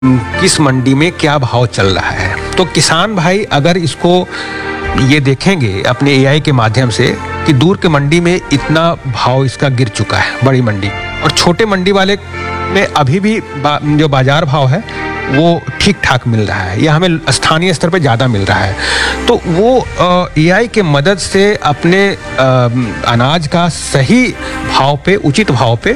किस मंडी में क्या भाव चल रहा है। तो किसान भाई अगर इसको ये देखेंगे अपने एआई के माध्यम से कि दूर के मंडी में इतना भाव इसका गिर चुका है बड़ी मंडी, और छोटे मंडी वाले में अभी भी जो बाजार भाव है वो ठीक ठाक मिल रहा है या हमें स्थानीय स्तर पे ज़्यादा मिल रहा है, तो वो एआई के मदद से अपने अनाज का सही भाव पे, उचित भाव पे